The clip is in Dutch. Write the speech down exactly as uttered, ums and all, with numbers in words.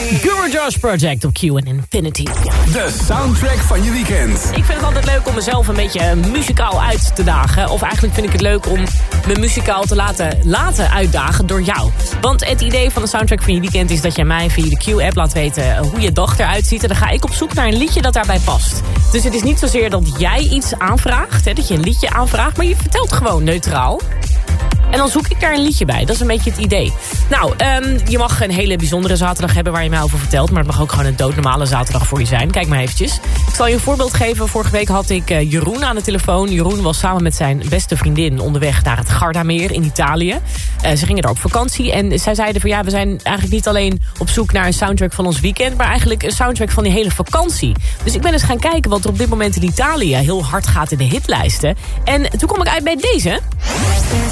Guru Josh Project op Q en Infinity. De soundtrack van je weekend. Ik vind het altijd leuk om mezelf een beetje muzikaal uit te dagen. Of eigenlijk vind ik het leuk om me muzikaal te laten, laten uitdagen door jou. Want het idee van de soundtrack van je weekend is dat jij mij via de Q-app laat weten hoe je dag eruit ziet. En dan ga ik op zoek naar een liedje dat daarbij past. Dus het is niet zozeer dat jij iets aanvraagt, hè, dat je een liedje aanvraagt, maar je vertelt gewoon neutraal. En dan zoek ik daar een liedje bij. Dat is een beetje het idee. Nou, um, je mag een hele bijzondere zaterdag hebben waar je mij over vertelt. Maar het mag ook gewoon een doodnormale zaterdag voor je zijn. Kijk maar eventjes. Ik zal je een voorbeeld geven. Vorige week had ik uh, Jeroen aan de telefoon. Jeroen was samen met zijn beste vriendin onderweg naar het Gardameer in Italië. Uh, ze gingen daar op vakantie. En zij zeiden van ja, we zijn eigenlijk niet alleen op zoek naar een soundtrack van ons weekend. Maar eigenlijk een soundtrack van die hele vakantie. Dus ik ben eens gaan kijken wat er op dit moment in Italië heel hard gaat in de hitlijsten. En toen kwam ik uit bij deze.